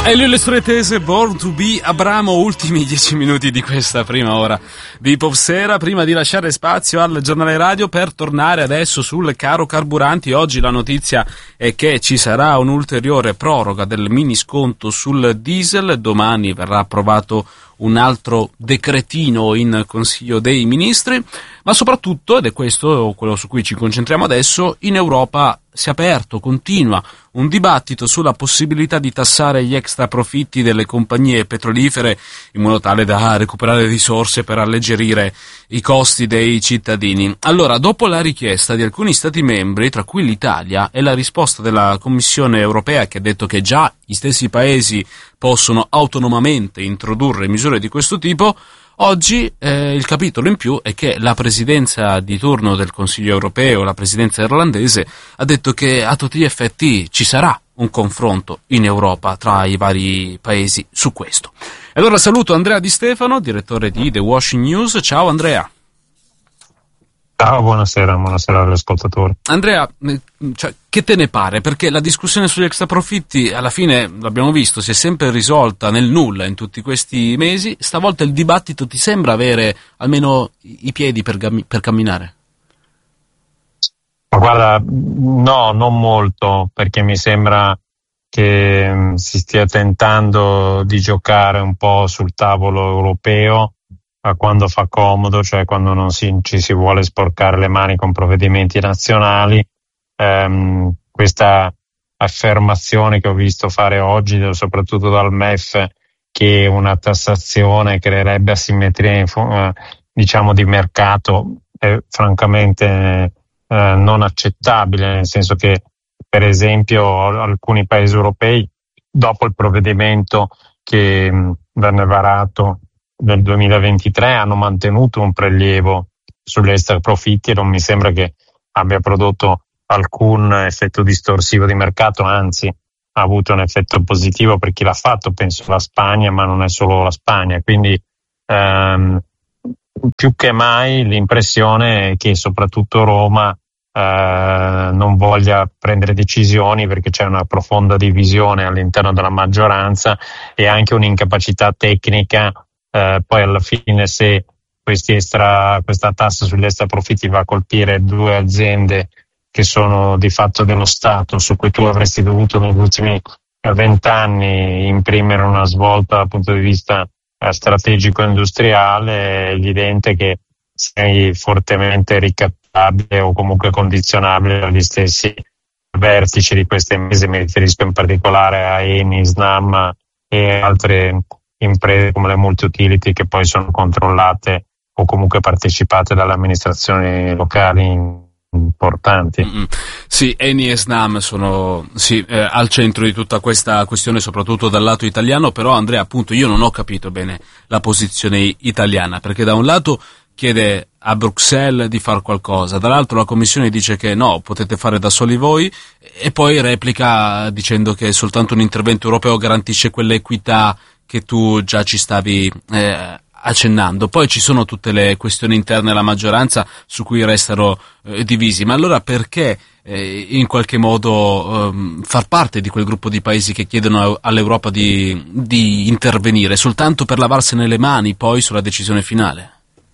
E lui le sue tese, Born to be Abramo, ultimi 10 minuti di questa prima ora di Popsera, prima di lasciare spazio al giornale radio per tornare adesso sul caro carburanti. Oggi la notizia è che ci sarà un'ulteriore proroga del mini sconto sul diesel, domani verrà approvato un altro decretino in Consiglio dei Ministri, ma soprattutto, ed è questo quello su cui ci concentriamo adesso, in Europa si è aperto, continua un dibattito sulla possibilità di tassare gli extra profitti delle compagnie petrolifere in modo tale da recuperare risorse per alleggerire i costi dei cittadini. Allora, dopo la richiesta di alcuni Stati membri, tra cui l'Italia, e la risposta della Commissione europea che ha detto che già gli stessi paesi possono autonomamente introdurre misure di questo tipo, oggi il capitolo in più è che la presidenza di turno del Consiglio europeo, la presidenza irlandese, ha detto che a tutti gli effetti ci sarà un confronto in Europa tra i vari paesi su questo. E allora saluto Andrea Di Stefano, direttore di The Washington News. Ciao Andrea. Ciao, buonasera agli ascoltatori. Andrea, che te ne pare? Perché la discussione sugli extraprofitti, alla fine, l'abbiamo visto, si è sempre risolta nel nulla in tutti questi mesi. Stavolta il dibattito ti sembra avere almeno i piedi per camminare? Ma guarda, no, non molto, perché mi sembra che si stia tentando di giocare un po' sul tavolo europeo a quando fa comodo, cioè quando non ci si vuole sporcare le mani con provvedimenti nazionali. Questa affermazione che ho visto fare oggi, soprattutto dal MEF, che una tassazione creerebbe asimmetria di mercato, è francamente non accettabile, nel senso che, per esempio, alcuni paesi europei, dopo il provvedimento che venne varato nel 2023, hanno mantenuto un prelievo sugli extraprofitti e non mi sembra che abbia prodotto alcun effetto distorsivo di mercato, anzi ha avuto un effetto positivo per chi l'ha fatto, penso alla Spagna, ma non è solo la Spagna. Quindi più che mai l'impressione è che soprattutto Roma non voglia prendere decisioni, perché c'è una profonda divisione all'interno della maggioranza e anche un'incapacità tecnica. Poi alla fine, se questa tassa sugli extraprofitti va a colpire due aziende che sono di fatto dello Stato, su cui tu avresti dovuto negli ultimi 20 anni imprimere una svolta dal punto di vista strategico industriale, è evidente che sei fortemente ricattabile o comunque condizionabile agli stessi vertici di queste imprese. Mi riferisco in particolare a Eni, Snam e altre imprese come le multi-utility, che poi sono controllate o comunque partecipate dalle amministrazioni locali importanti. Sì, Eni e Snam sono al centro di tutta questa questione, soprattutto dal lato italiano. Però, Andrea, appunto, io non ho capito bene la posizione italiana, perché da un lato chiede a Bruxelles di far qualcosa, dall'altro la Commissione dice che no, potete fare da soli voi, e poi replica dicendo che soltanto un intervento europeo garantisce quell'equità che tu già ci stavi accennando. Poi ci sono tutte le questioni interne alla maggioranza su cui restano divisi. Ma allora perché in qualche modo far parte di quel gruppo di paesi che chiedono all'Europa di intervenire soltanto per lavarsene le mani poi sulla decisione finale?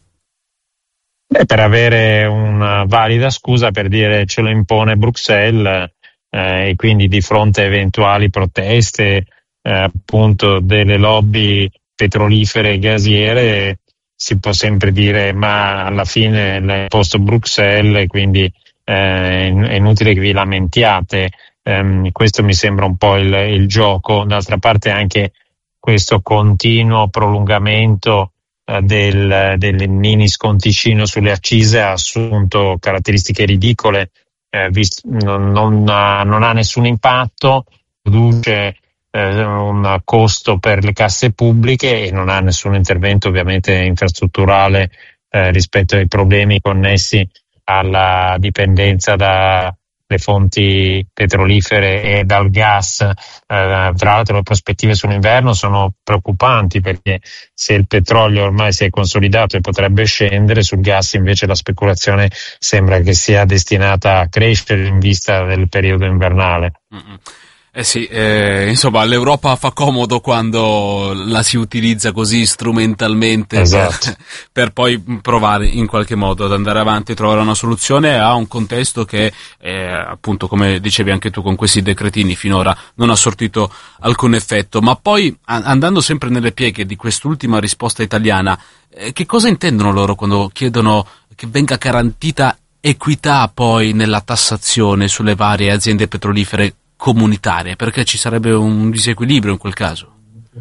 Per avere una valida scusa per dire ce lo impone Bruxelles, e quindi di fronte a eventuali proteste appunto delle lobby petrolifere e gasiere si può sempre dire ma alla fine l'ha imposto Bruxelles e quindi è inutile che vi lamentiate. Questo mi sembra un po' il gioco. D'altra parte anche questo continuo prolungamento del mini sconticino sulle accise ha assunto caratteristiche ridicole, non ha nessun impatto, produce un costo per le casse pubbliche e non ha nessun intervento ovviamente infrastrutturale rispetto ai problemi connessi alla dipendenza dalle fonti petrolifere e dal gas. Tra l'altro le prospettive sull'inverno sono preoccupanti, perché se il petrolio ormai si è consolidato e potrebbe scendere, sul gas invece la speculazione sembra che sia destinata a crescere in vista del periodo invernale. Sì, insomma, l'Europa fa comodo quando la si utilizza così strumentalmente Esatto. per poi provare in qualche modo ad andare avanti e trovare una soluzione a un contesto che, appunto, come dicevi anche tu, con questi decretini finora non ha sortito alcun effetto. Ma poi, andando sempre nelle pieghe di quest'ultima risposta italiana, che cosa intendono loro quando chiedono che venga garantita equità poi nella tassazione sulle varie aziende petrolifere comunitarie, perché ci sarebbe un disequilibrio in quel caso?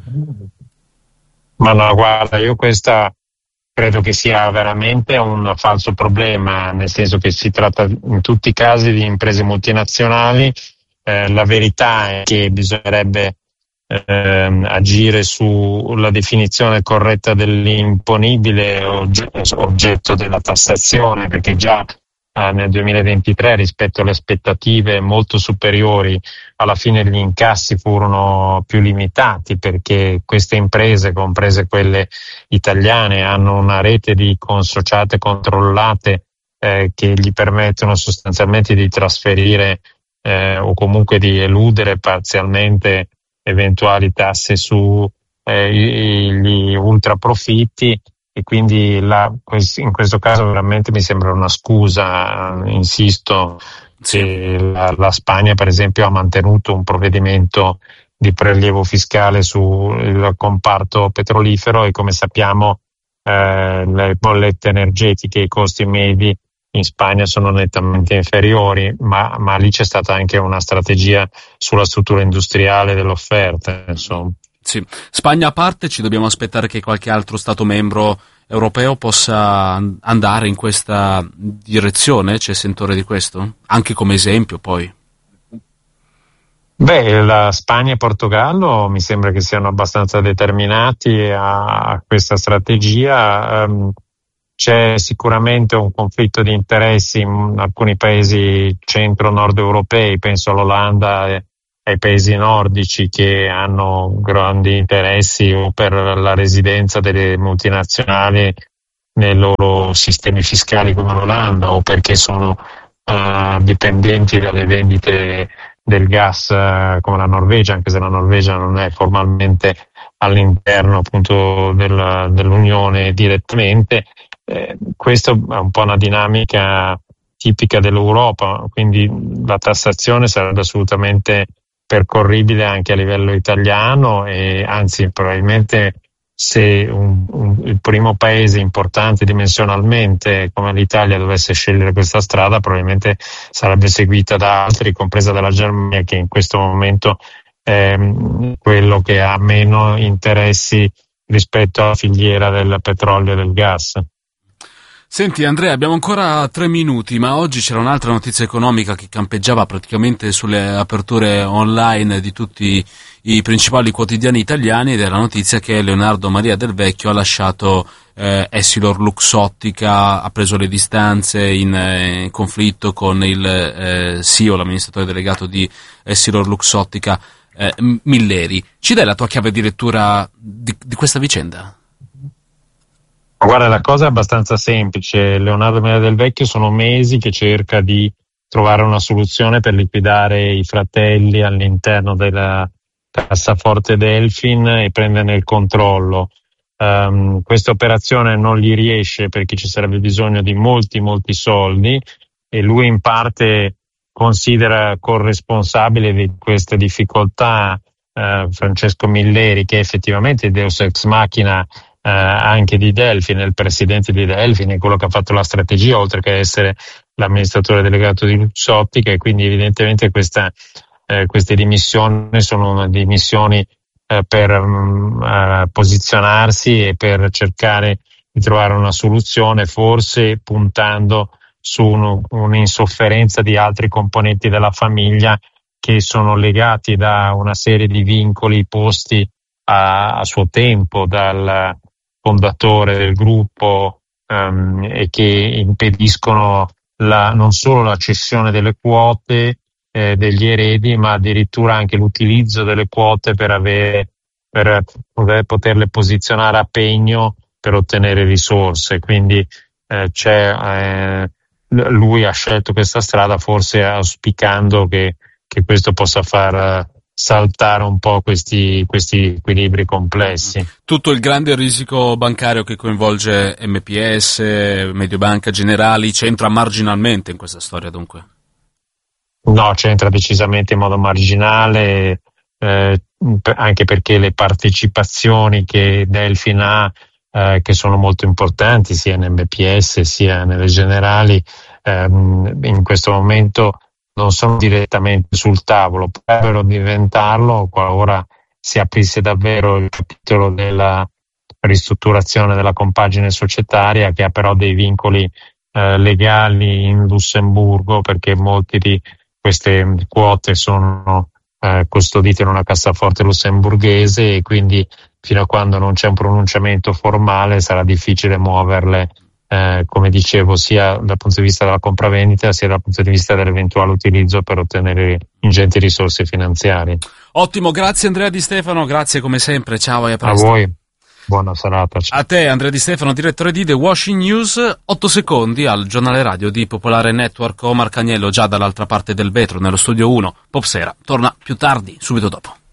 Ma no, guarda, io questa credo che sia veramente un falso problema, nel senso che si tratta in tutti i casi di imprese multinazionali. La verità è che bisognerebbe agire sulla definizione corretta dell'imponibile oggetto della tassazione, perché già nel 2023, rispetto alle aspettative molto superiori, alla fine gli incassi furono più limitati, perché queste imprese, comprese quelle italiane, hanno una rete di consociate controllate che gli permettono sostanzialmente di trasferire o comunque di eludere parzialmente eventuali tasse su gli ultraprofitti, e quindi in questo caso veramente mi sembra una scusa. Insisto che la Spagna, per esempio, ha mantenuto un provvedimento di prelievo fiscale sul comparto petrolifero, e come sappiamo le bollette energetiche, i costi medi in Spagna sono nettamente inferiori, ma lì c'è stata anche una strategia sulla struttura industriale dell'offerta, insomma. Sì. Spagna a parte, ci dobbiamo aspettare che qualche altro Stato membro europeo possa andare in questa direzione? C'è sentore di questo? Anche come esempio, poi. Beh, la Spagna e Portogallo mi sembra che siano abbastanza determinati a questa strategia. C'è sicuramente un conflitto di interessi in alcuni paesi centro-nord europei, penso all'Olanda e ai paesi nordici, che hanno grandi interessi o per la residenza delle multinazionali nei loro sistemi fiscali come l'Olanda, o perché sono dipendenti dalle vendite del gas come la Norvegia, anche se la Norvegia non è formalmente all'interno appunto dell'Unione direttamente. Questa è un po' una dinamica tipica dell'Europa, quindi la tassazione sarebbe assolutamente percorribile anche a livello italiano, e anzi probabilmente se il primo paese importante dimensionalmente come l'Italia dovesse scegliere questa strada, probabilmente sarebbe seguita da altri, compresa dalla Germania, che in questo momento è quello che ha meno interessi rispetto alla filiera del petrolio e del gas. Senti Andrea, abbiamo ancora 3 minuti, ma oggi c'era un'altra notizia economica che campeggiava praticamente sulle aperture online di tutti i principali quotidiani italiani, ed è la notizia che Leonardo Maria Del Vecchio ha lasciato Essilor Luxottica, ha preso le distanze in conflitto con il CEO, l'amministratore delegato di Essilor Luxottica, Milleri. Ci dai la tua chiave di lettura di questa vicenda? Guarda, la cosa è abbastanza semplice. Leonardo Maria Del Vecchio sono mesi che cerca di trovare una soluzione per liquidare i fratelli all'interno della cassaforte Delfin e prenderne il controllo. Questa operazione non gli riesce perché ci sarebbe bisogno di molti soldi, e lui in parte considera corresponsabile di queste difficoltà Francesco Milleri, che effettivamente è Deus ex machina anche di Delfin, il presidente di Delfin, è quello che ha fatto la strategia, oltre che essere l'amministratore delegato di Luxottica, e quindi evidentemente queste dimissioni sono dimissioni per posizionarsi e per cercare di trovare una soluzione, forse puntando su un'insofferenza di altri componenti della famiglia che sono legati da una serie di vincoli posti a suo tempo dal fondatore del gruppo, e che impediscono non solo la cessione delle quote degli eredi, ma addirittura anche l'utilizzo delle quote per poterle posizionare a pegno per ottenere risorse. Quindi lui ha scelto questa strada, forse auspicando che questo possa far saltare un po' questi equilibri complessi. Tutto il grande risico bancario che coinvolge MPS, Mediobanca, Generali, c'entra marginalmente in questa storia dunque? No, c'entra decisamente in modo marginale, anche perché le partecipazioni che Delfin ha, che sono molto importanti sia in MPS sia nelle Generali, in questo momento non sono direttamente sul tavolo, potrebbero diventarlo qualora si aprisse davvero il capitolo della ristrutturazione della compagine societaria, che ha però dei vincoli legali in Lussemburgo, perché molti di queste quote sono custodite in una cassaforte lussemburghese, e quindi fino a quando non c'è un pronunciamento formale sarà difficile muoverle, come dicevo, sia dal punto di vista della compravendita sia dal punto di vista dell'eventuale utilizzo per ottenere ingenti risorse finanziarie. Ottimo, grazie Andrea Di Stefano, grazie come sempre, ciao e a presto. A voi, buona serata. Ciao. A te Andrea Di Stefano, direttore di The Washing News. 8 secondi al giornale radio di Popolare Network. Omar Cagniello già dall'altra parte del vetro nello studio 1. Popsera torna più tardi, subito dopo.